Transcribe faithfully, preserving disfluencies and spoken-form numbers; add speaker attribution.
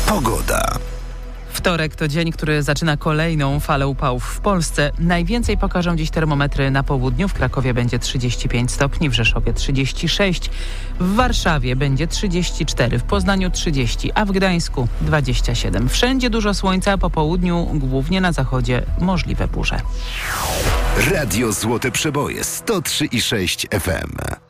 Speaker 1: Pogoda.
Speaker 2: Wtorek to dzień, który zaczyna kolejną falę upałów w Polsce. Najwięcej pokażą dziś termometry na południu. W Krakowie będzie trzydzieści pięć stopni, w Rzeszowie trzydzieści sześć, w Warszawie będzie trzydzieści cztery, w Poznaniu trzydzieści, a w Gdańsku dwadzieścia siedem. Wszędzie dużo słońca, po południu głównie na zachodzie możliwe burze.
Speaker 1: Radio Złote Przeboje sto trzy i sześć F M.